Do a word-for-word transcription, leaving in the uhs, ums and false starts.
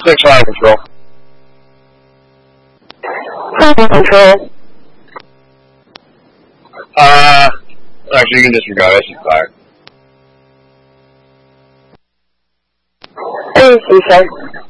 Six line control. Flight control. Uh, actually, you can disregard it. She's fired. Thank you, sir.